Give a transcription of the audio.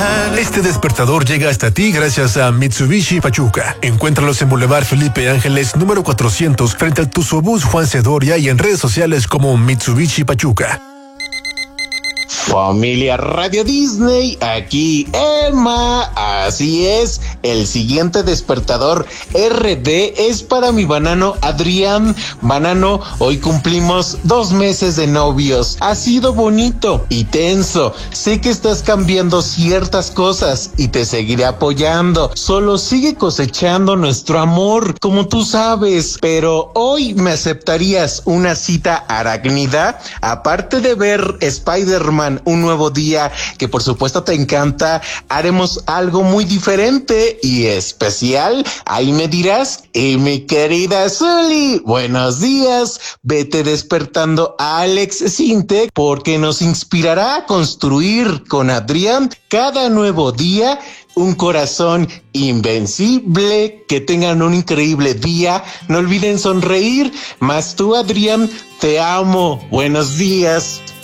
Este despertador llega hasta ti gracias a Mitsubishi Pachuca. Encuéntralos en Boulevard Felipe Ángeles, número 400, frente al Tuzobús Juan Cedoria y en redes sociales como Mitsubishi Pachuca. Familia Radio Disney, aquí Emma. Así es, el siguiente despertador RD es para mi banano Adrián. Banano, hoy cumplimos 2 meses de novios. Ha sido bonito y tenso. Sé que estás cambiando ciertas cosas y te seguiré apoyando. Solo sigue cosechando nuestro amor, como tú sabes. Pero hoy me aceptarías una cita arácnida, aparte de ver Spider-Man Un Nuevo Día, que por supuesto te encanta. Haremos algo muy diferente y especial. Ahí me dirás. Y mi querida Zuli, buenos días. Vete despertando a Alex Sinte, porque nos inspirará a construir con Adrián cada nuevo día un corazón invencible. Que tengan un increíble día. No olviden sonreír. Más tú, Adrián, te amo. Buenos días.